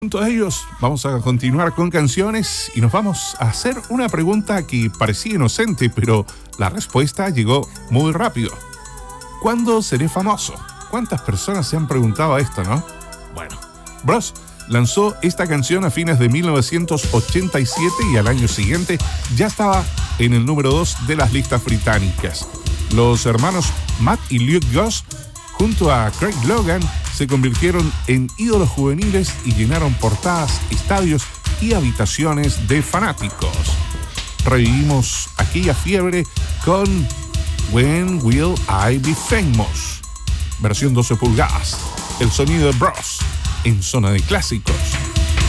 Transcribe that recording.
Junto a ellos vamos a continuar con canciones y nos vamos a hacer una pregunta que parecía inocente, pero la respuesta llegó muy rápido. ¿Cuándo seré famoso? ¿Cuántas personas se han preguntado esto, no? Bueno, Bros lanzó esta canción a fines de 1987 y al año siguiente ya estaba en el número 2 de las listas británicas. Los hermanos Matt y Luke Goss, junto a Craig Logan, se convirtieron en ídolos juveniles y llenaron portadas, estadios y habitaciones de fanáticos. Revivimos aquella fiebre con When Will I Be Famous, versión 12 pulgadas, el sonido de Bros en Zona de Clásicos.